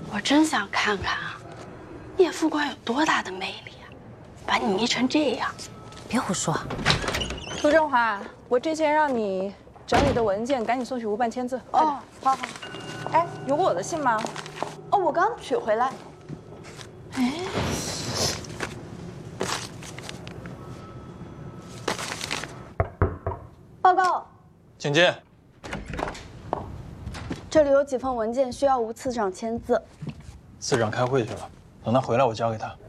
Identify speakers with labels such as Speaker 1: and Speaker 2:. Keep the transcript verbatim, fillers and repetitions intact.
Speaker 1: 我真想看看啊，叶副官有多大的魅力啊，把你迷成这样。
Speaker 2: 别胡说。
Speaker 3: 涂振华，我之前让你整理的文件，赶紧送去吴办签字。
Speaker 4: 哦，好好。
Speaker 3: 哎，有过我的信吗？
Speaker 4: 哦，我刚取回来。哎，报告，
Speaker 5: 请进。
Speaker 4: 这里有几份文件需要吴次长签字。
Speaker 5: 次长开会去了，等他回来我交给他。